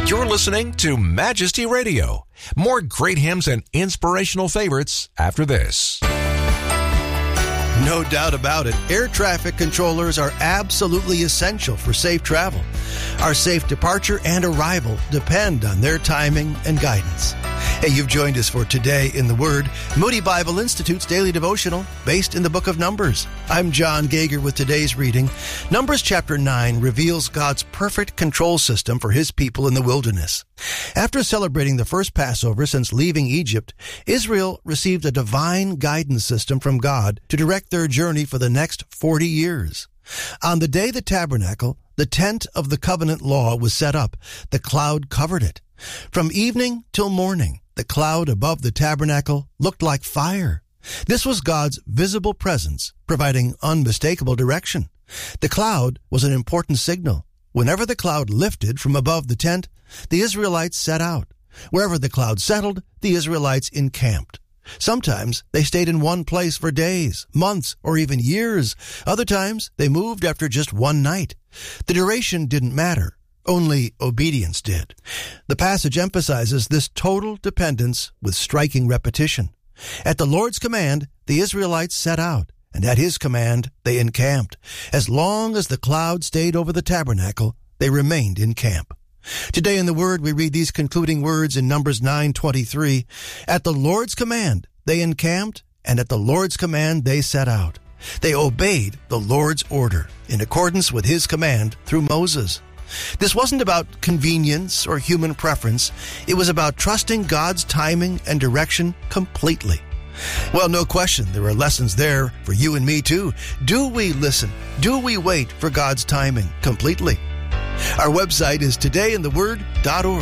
You're listening to Majesty Radio. More great hymns and inspirational favorites after this. No doubt about it, air traffic controllers are absolutely essential for safe travel. Our safe departure and arrival depend on their timing and guidance. Hey, you've joined us for Today in the Word, Moody Bible Institute's daily devotional based in the book of Numbers. I'm John Gager with today's reading. Numbers chapter 9 reveals God's perfect control system for His people in the wilderness. After celebrating the first Passover since leaving Egypt, Israel received a divine guidance system from God to direct their journey for the next 40 years. On the day the tabernacle, the tent of the covenant law, was set up, the cloud covered it. From evening till morning, the cloud above the tabernacle looked like fire. This was God's visible presence, providing unmistakable direction. The cloud was an important signal. Whenever the cloud lifted from above the tent, the Israelites set out. Wherever the cloud settled, the Israelites encamped. Sometimes they stayed in one place for days, months, or even years. Other times they moved after just one night. The duration didn't matter. Only obedience did. The passage emphasizes this total dependence with striking repetition. At the Lord's command, the Israelites set out, and at His command, they encamped. As long as the cloud stayed over the tabernacle, they remained in camp. Today in the Word, we read these concluding words in Numbers 9:23. At the Lord's command, they encamped, and at the Lord's command, they set out. They obeyed the Lord's order in accordance with His command through Moses. This wasn't about convenience or human preference. It was about trusting God's timing and direction completely. Well, no question, there are lessons there for you and me too. Do we listen? Do we wait for God's timing completely? Our website is todayintheword.org.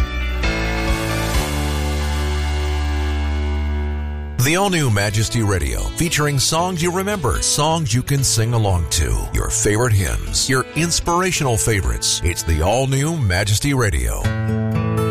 The all-new Majesty Radio, featuring songs you remember, songs you can sing along to, your favorite hymns, your inspirational favorites. It's the all-new Majesty Radio.